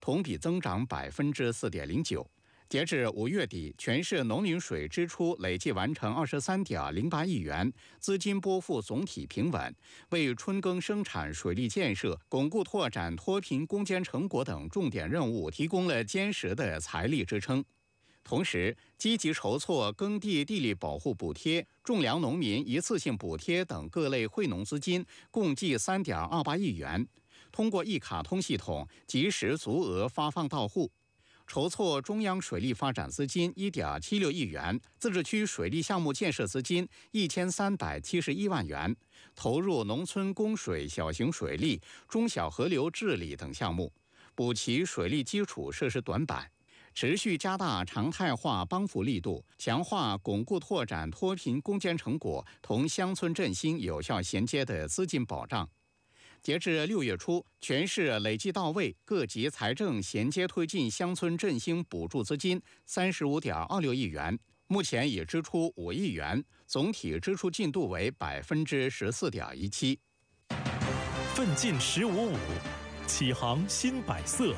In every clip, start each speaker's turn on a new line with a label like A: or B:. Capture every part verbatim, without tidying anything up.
A: 同比增长百分之四点零九。截至五月底，全市农林水支出累计完成二十三点零八亿元，资金拨付总体平稳，为春耕生产、水利建设、巩固拓展脱贫攻坚成果等重点任务提供了坚实的财力支撑。同时，积极筹措耕地地力保护补贴、种粮农民一次性补贴等各类惠农资金，共计三点二八亿元，通过一卡通系统及时足额发放到户。筹措中央水利发展资金一点七六亿元，自治区水利项目建设资金一千三百七十一万元，投入农村供水、小型水利、中小河流治理等项目，补齐水利基础设施短板。持续加大常态化帮扶力度，强化巩固拓展脱贫攻坚成果同乡村振兴有效衔接的资金保障。截至六月初，全市累计到位各级财政衔接推进乡村振兴补助资金三十五点二六亿元，目前已支出五亿元，总体支出进度为百分之十四点一七。
B: 奋进十五五，启航新百色。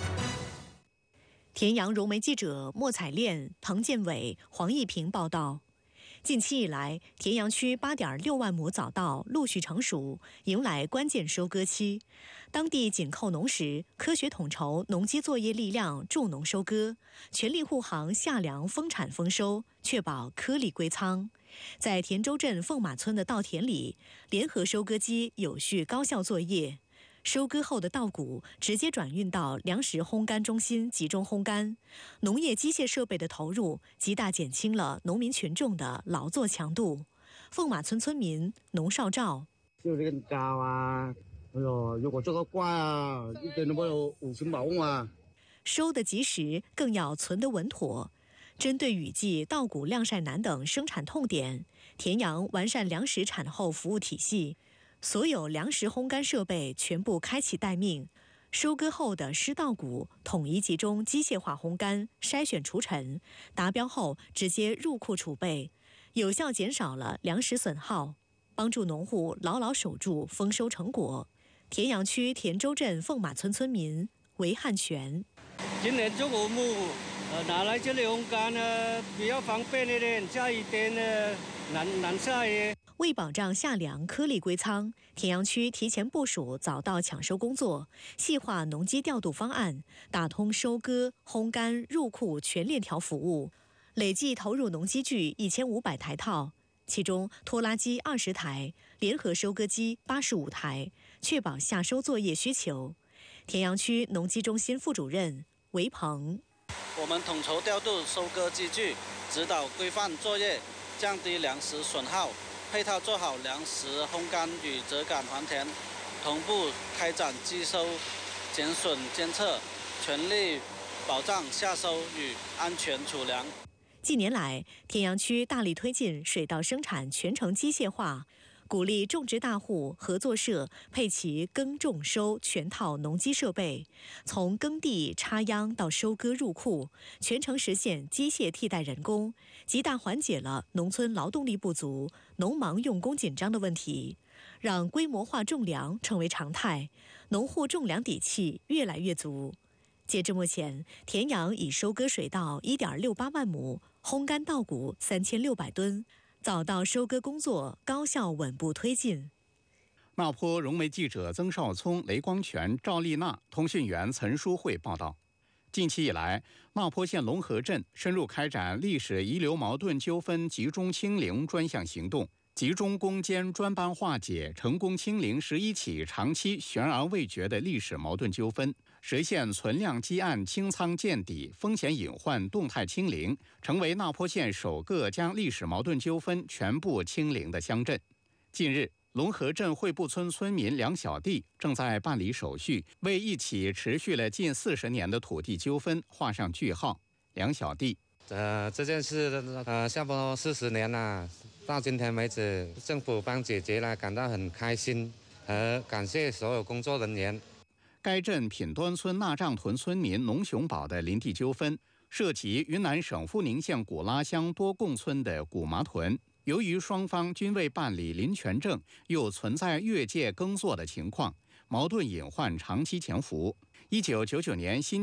C: 田阳融媒记者莫彩炼、彭建伟、黄义平报道。近期以来，田阳区 八点六万亩早稻陆续成熟，迎来关键收割期。当地紧扣农时，科学统筹农机作业力量，助农收割，全力护航夏粮丰产丰收，确保颗粒归仓。在田州镇凤马村的稻田里，联合收割机有序高效作业。收割后的稻谷直接转运到粮食烘干中心集中烘干，农业机械设备的投入极大减轻了农民群众的劳作强度。凤马村村民农少照，
D: 就这个高啊，哎呦，如果做个瓜啊，一点都没有五斤毛啊。
C: 收得及时，更要存得稳妥。针对雨季稻谷晾晒难等生产痛点，田阳完善粮食产后服务体系。所有粮食烘干设备全部开启待命，收割后的湿稻谷统一集中机械化烘干、筛选除尘，达标后直接入库储备，有效减少了粮食损耗，帮助农户牢牢守住丰收成果。田阳区田州镇凤马村村民韦汉全：
E: 今年中午木呃拿来这里烘干呢，比较方便一点，下雨天呢难难晒耶。
C: 为保障夏粮颗粒归仓，田阳区提前部署早稻抢收工作，细化农机调度方案，打通收割、烘干、入库全链条服务，累计投入农机具一千五百台套，其中拖拉机二十台，联合收割机八十五台，确保夏收作业需求。田阳区农机中心副主任韦鹏：
F: 我们统筹调度收割机具，指导规范作业，降低粮食损耗。配套做好粮食烘干与折杆还田，同步开展机收、减损监测，全力保障夏收与安全储粮。
C: 近年来，田阳区大力推进水稻生产全程机械化，鼓励种植大户、合作社配齐耕种收全套农机设备，从耕地插秧到收割入库，全程实现机械替代人工，极大缓解了农村劳动力不足、农忙用工紧张的问题，让规模化种粮成为常态，农户种粮底气越来越足。截至目前，田阳已收割水稻 一点六八万亩，烘干稻谷三千六百吨。早稻收割工作高效稳步推进。
A: 那坡融媒记者曾少聪、雷光全、赵丽娜，通讯员岑淑慧报道。近期以来，那坡县龙河镇深入开展历史遗留矛盾纠纷集中清零专项行动，集中攻坚专班化解，成功清零十一起长期悬而未决的历史矛盾纠纷，实现存量积案清仓见底，风险隐患动态清零，成为那坡县首个将历史矛盾纠纷全部清零的乡镇。近日，龙河镇惠埠村村民梁小弟正在办理手续，为一起持续了近四十年的土地纠纷画上句号。梁小弟。
G: 呃，这件事呃，差不多四十年了，到今天为止，政府帮解决了，感到很开心，和感谢所有工作人员。
A: 该镇品端村纳帐屯村民农雄宝的林地纠纷，涉及云南省富宁县古拉乡多贡村的古麻屯。由于双方均未办理林权证，又存在越界耕作的情况，矛盾隐患长期潜伏。 一九九九年新